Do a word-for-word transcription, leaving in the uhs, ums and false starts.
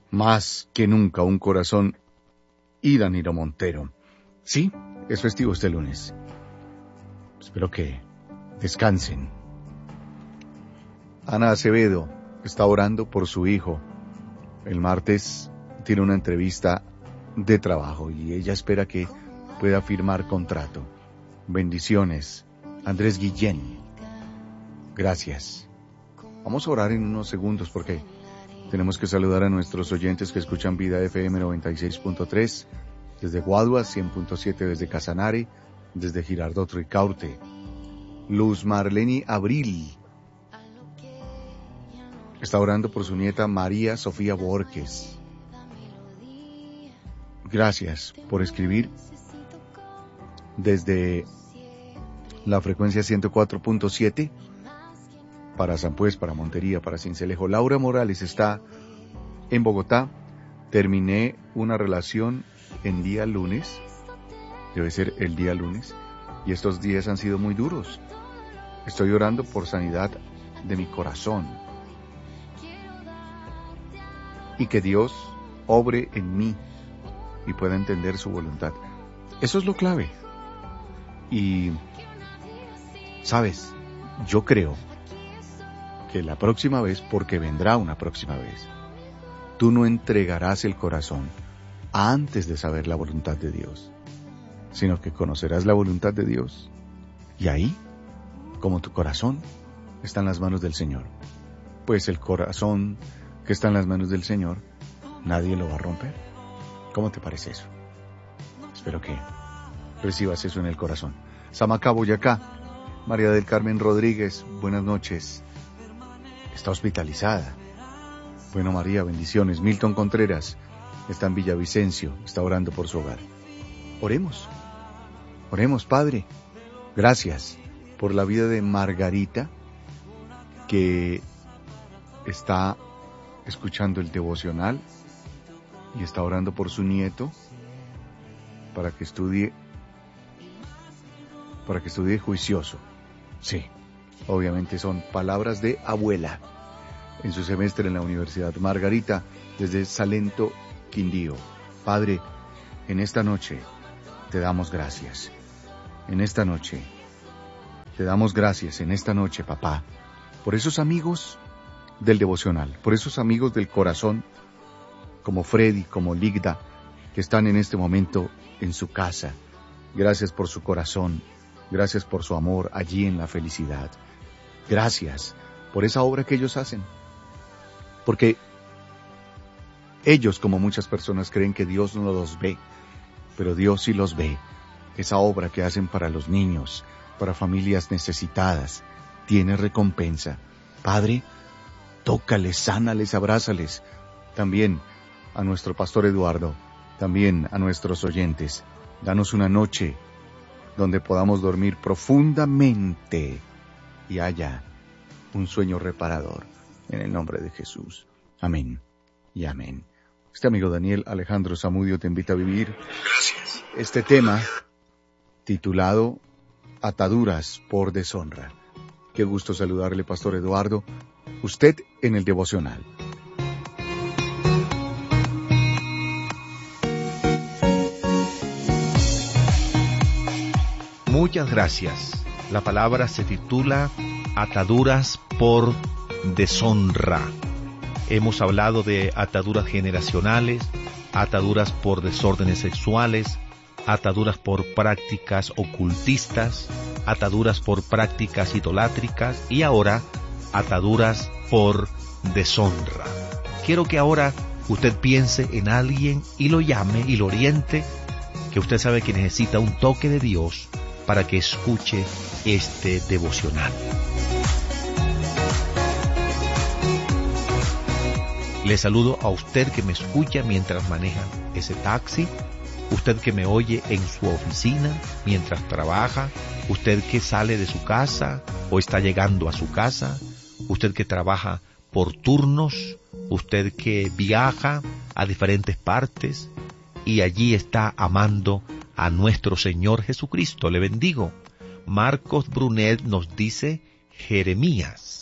más que nunca un corazón y Danilo Montero. Sí, es festivo este lunes. Espero que descansen. Ana Acevedo está orando por su hijo. El martes tiene una entrevista de trabajo y ella espera que pueda firmar contrato. Bendiciones. Andrés Guillén, gracias. Vamos a orar en unos segundos porque tenemos que saludar a nuestros oyentes que escuchan Vida F M noventa y seis punto tres, desde Guaduas, cien punto siete desde Casanare, desde Girardot Ricaurte. Luz Marleni Abril está orando por su nieta María Sofía Borges. Gracias por escribir desde la frecuencia ciento cuatro punto siete para San Pues, para Montería, para Sincelejo. Laura Morales está en Bogotá. Terminé una relación en día lunes, debe ser el día lunes, y estos días han sido muy duros. Estoy orando por sanidad de mi corazón y que Dios obre en mí y pueda entender su voluntad. Eso es lo clave. Y sabes, yo creo que la próxima vez, porque vendrá una próxima vez, tú no entregarás el corazón antes de saber la voluntad de Dios, sino que conocerás la voluntad de Dios. Y ahí, como tu corazón está en las manos del Señor, pues el corazón que está en las manos del Señor, nadie lo va a romper. ¿Cómo te parece eso? Espero que recibas eso en el corazón. Samacá, Boyacá. María del Carmen Rodríguez, buenas noches. Está hospitalizada. Bueno, María, bendiciones. Milton Contreras está en Villavicencio, está orando por su hogar. Oremos. Oremos, Padre. Gracias por la vida de Margarita, que está escuchando el devocional y está orando por su nieto para que estudie para que estudie juicioso. Sí, obviamente son palabras de abuela en su semestre en la Universidad. Margarita, desde Salento, Quindío. Padre, en esta noche te damos gracias. En esta noche te damos gracias, en esta noche, papá, por esos amigos del devocional, por esos amigos del corazón, como Freddy, como Ligda, que están en este momento en su casa. Gracias por su corazón. Gracias por su amor allí en la felicidad. Gracias por esa obra que ellos hacen. Porque ellos, como muchas personas, creen que Dios no los ve, pero Dios sí los ve. Esa obra que hacen para los niños, para familias necesitadas, tiene recompensa. Padre, tócales, sánales, abrázales. También a nuestro pastor Eduardo, también a nuestros oyentes. Danos una noche donde podamos dormir profundamente y haya un sueño reparador, en el nombre de Jesús. Amén y amén. Este amigo Daniel Alejandro Zamudio te invita a vivir Gracias. Este tema titulado Ataduras por deshonra. Qué gusto saludarle, Pastor Eduardo, usted en el devocional. Muchas gracias. La palabra se titula Ataduras por deshonra. Hemos hablado de ataduras generacionales, ataduras por desórdenes sexuales, ataduras por prácticas ocultistas, ataduras por prácticas idolátricas y ahora ataduras por deshonra. Quiero que ahora usted piense en alguien y lo llame y lo oriente, que usted sabe que necesita un toque de Dios para que escuche este devocional. Le saludo a usted que me escucha mientras maneja ese taxi, usted que me oye en su oficina mientras trabaja, usted que sale de su casa o está llegando a su casa, usted que trabaja por turnos, usted que viaja a diferentes partes y allí está amando a nuestro Señor Jesucristo. Le bendigo. Marcos Brunet nos dice Jeremías